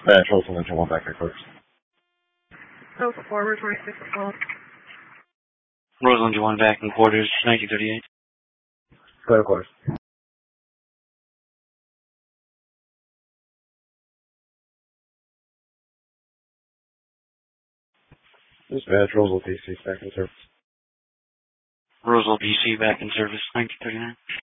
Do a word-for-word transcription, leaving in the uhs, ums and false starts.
Dispatch, Rosal Engine one back at quarters. So forward twenty-six twelve. Rosal Engine one back in quarters, nineteen thirty-eight. Go to quarters. Dispatch, Rosal P C back in service. Rosal P C back in service, nineteen thirty-nine.